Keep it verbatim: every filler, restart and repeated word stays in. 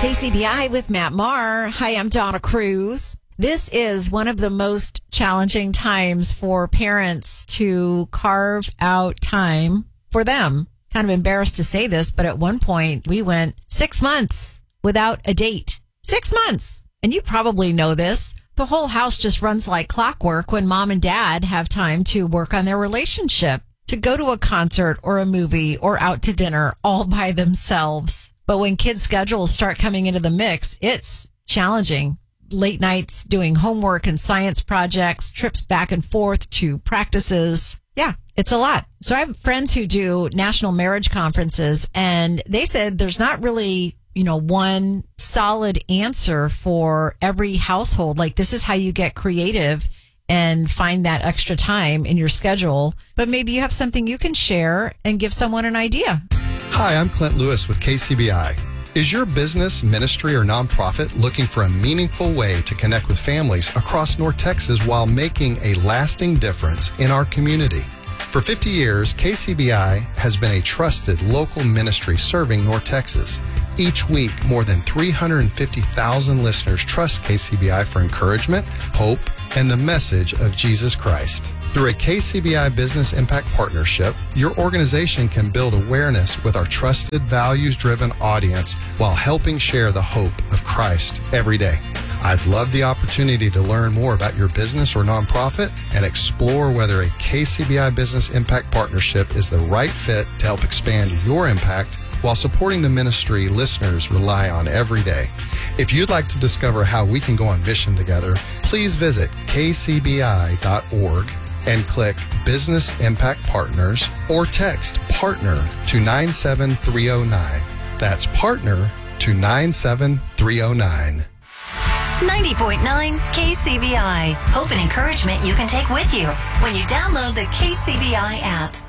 K C B I with Matt Maher. Hi, I'm Donna Cruz. This is one of the most challenging times for parents to carve out time for them. Kind of embarrassed to say this, but at one point we went six months without a date. Six months. And you probably know this. The whole house just runs like clockwork when mom and dad have time to work on their relationship, to go to a concert or a movie or out to dinner all by themselves. But when kids' schedules start coming into the mix, it's challenging. Late nights doing homework and science projects, trips back and forth to practices. Yeah, it's a lot. So I have friends who do national marriage conferences, and they said there's not really, you know, one solid answer for every household. Like, this is how you get creative and find that extra time in your schedule. But maybe you have something you can share and give someone an idea. Hi, I'm Clint Lewis with K C B I. Is your business, ministry, or nonprofit looking for a meaningful way to connect with families across North Texas while making a lasting difference in our community? For fifty years, K C B I has been a trusted local ministry serving North Texas. Each week, more than three hundred fifty thousand listeners trust K C B I for encouragement, hope, and the message of Jesus Christ. Through a K C B I Business Impact Partnership, your organization can build awareness with our trusted, values-driven audience while helping share the hope of Christ every day. I'd love the opportunity to learn more about your business or nonprofit and explore whether a K C B I Business Impact Partnership is the right fit to help expand your impact while supporting the ministry listeners rely on every day. If you'd like to discover how we can go on mission together, please visit k c b i dot org and click Business Impact Partners or text PARTNER to nine seven three oh nine. That's PARTNER to nine seven three oh nine. ninety point nine K C B I. Hope and encouragement you can take with you when you download the K C B I app.